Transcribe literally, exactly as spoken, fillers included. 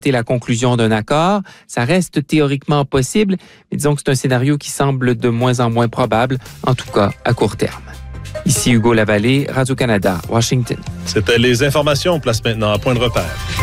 la conclusion d'un accord. Ça reste théoriquement possible, mais disons que c'est un scénario qui semble de moins en moins probable, en tout cas à court terme. Ici Hugo Lavallée, Radio-Canada, Washington. C'était les informations. Place maintenant à Point de repère.